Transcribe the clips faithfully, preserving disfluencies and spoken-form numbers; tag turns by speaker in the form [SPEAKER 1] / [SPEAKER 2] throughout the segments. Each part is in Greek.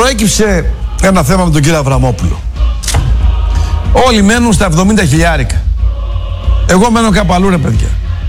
[SPEAKER 1] προέκυψε ένα θέμα με τον κύριο Αβραμόπουλο. Όλοι μένουν στα εβδομήντα χιλιάρικα. Εγώ μένω κάπου αλλού, ρε παιδιά.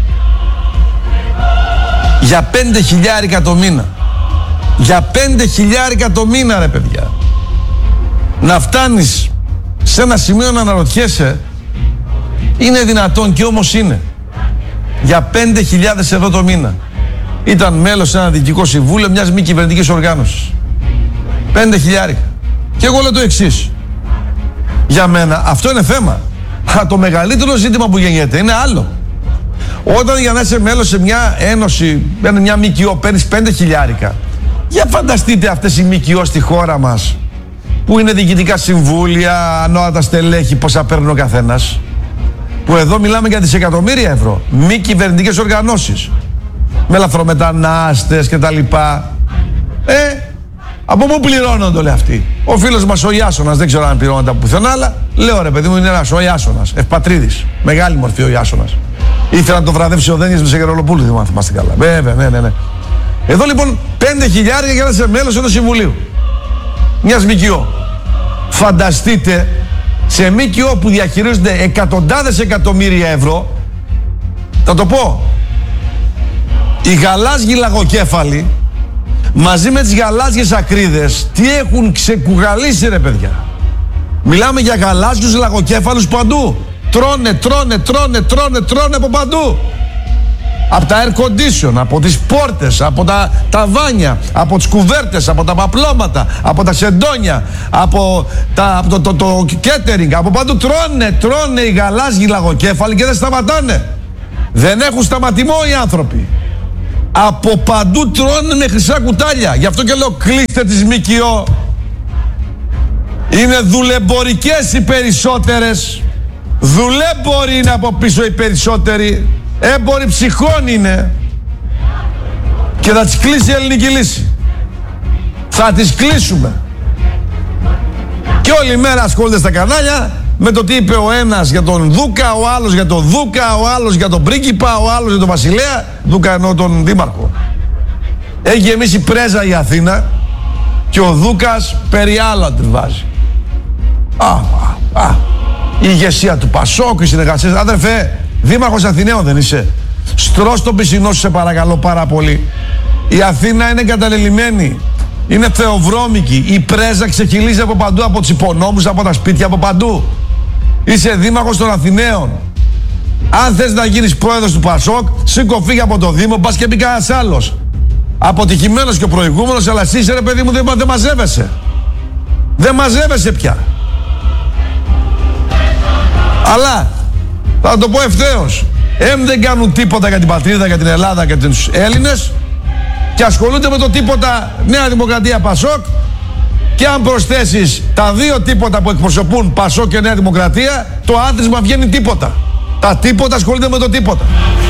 [SPEAKER 1] Για πέντε χιλιάρικα το μήνα. Για πέντε χιλιάρικα το μήνα, ρε παιδιά. Να φτάνεις σε ένα σημείο να αναρωτιέσαι, είναι δυνατόν? Και όμως είναι. Για πέντε χιλιάδες ευρώ το μήνα. Ήταν μέλος σε ένα διοικητικό συμβούλιο μιας μη κυβερνητικής οργάνωσης. Πέντε χιλιάρικα. Και εγώ λέω το εξής. Για μένα αυτό είναι θέμα. Α, το μεγαλύτερο ζήτημα που γεννιέται είναι άλλο. Όταν για να είσαι μέλος σε μια ένωση, μια ΜΚΟ, παίρνεις πέντε χιλιάρικα. Για φανταστείτε αυτές οι ΜΚΟ στη χώρα μας, που είναι διοικητικά συμβούλια, ανώτατα στελέχη, πόσα παίρνει ο καθένας. Που εδώ μιλάμε για δισεκατομμύρια ευρώ. Μη κυβερνητικές οργανώσεις. Με λαθρομετανάστες και τα λοιπά. Ε, από πού πληρώνονται όλοι αυτοί? Ο φίλος μας ο Ιάσονας, δεν ξέρω αν πληρώνονται από πουθενά, αλλά λέω ρε παιδί μου, είναι ένας ο Ιάσονας, ευπατρίδης. Μεγάλη μορφή ο Ιάσονας. Ήθελα να το βραδεύσει ο Δένιας με σε Γερολοπούλου, αν θυμάστε καλά. Βέβαια, ναι, ναι, ναι. Εδώ λοιπόν πέντε χιλιάρια για να είσαι μέλος ενός συμβουλίου. Μιας ΜΚΟ. Φανταστείτε σε ΜΚΟ που διαχειρίζονται εκατοντάδες εκατομμύρια ευρώ, θα το πω, οι γαλάζιοι λαγοκέφαλοι μαζί με τις γαλάζιες ακρίδες τι έχουν ξεκουγαλίσει, ρε παιδιά. Μιλάμε για γαλάζιους λαγοκέφαλους παντού. Τρώνε, τρώνε, τρώνε, τρώνε, τρώνε από παντού. Από τα air condition, από τις πόρτες, από τα ταβάνια, από τις κουβέρτες, από τα παπλώματα, από τα σεντόνια, από, τα, από το, το, το, το catering, από παντού τρώνε, τρώνε οι γαλάζιοι λαγοκέφαλοι και δεν σταματάνε. Δεν έχουν σταματημό οι άνθρωποι. Από παντού τρώνε με χρυσά κουτάλια. Γι' αυτό και λέω κλείστε τις ΜΚΟ. Είναι δουλεμπορικές οι περισσότερες. Δουλέμποροι είναι από πίσω οι περισσότεροι. Έμποροι ψυχών είναι. Και θα τις κλείσει η ελληνική λύση. Θα τις κλείσουμε. Και όλη μέρα ασχολούνται στα κανάλια με το τι είπε ο ένας για τον Δούκα, ο άλλος για τον Δούκα, ο άλλος για τον πρίγκιπα, ο άλλος για τον βασιλέα. Δούκα εννοώ τον δήμαρχο. Έχει γεμίσει πρέζα η Αθήνα και ο Δούκας περί άλλα την βάζει. Α, α, α. Η ηγεσία του Πασόκ, οι συνεργασίες. Αδερφέ, δήμαρχος Αθηναίων δεν είσαι? Στρώσ' τον πισινό σου, σε παρακαλώ πάρα πολύ. Η Αθήνα είναι εγκαταλελειμμένη. Είναι θεοβρώμικη. Η πρέζα ξεχυλίζει από παντού, από τους υπονόμους, από τα σπίτια, από παντού. Είσαι δήμαρχος των Αθηναίων. Αν θες να γίνεις πρόεδρος του Πασόκ, σήκω φύγε από το Δήμο, πας και μπει κανένας άλλος. Αποτυχημένος και ο προηγούμενος, αλλά εσύ είσαι, ρε παιδί μου, δεν, δεν μαζεύεσαι. Δεν μαζεύεσαι πια. Αλλά, θα το πω ευθέως, εμ δεν κάνουν τίποτα για την πατρίδα, για την Ελλάδα και τους Έλληνες και ασχολούνται με το τίποτα Νέα Δημοκρατία Πασόκ, και αν προσθέσεις τα δύο τίποτα που εκπροσωπούν Πασόκ και Νέα Δημοκρατία, το άθροισμα βγαίνει τίποτα. Τα τίποτα ασχολούνται με το τίποτα.